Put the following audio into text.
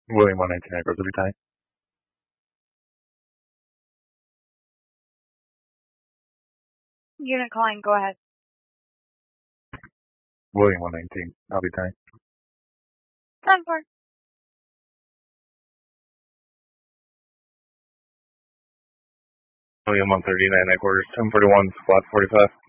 William 119 Echoes, every time. Unit calling, go ahead. William 119, I'll be time. 10-4. William 139 Headquarters, 1041, Squad 45.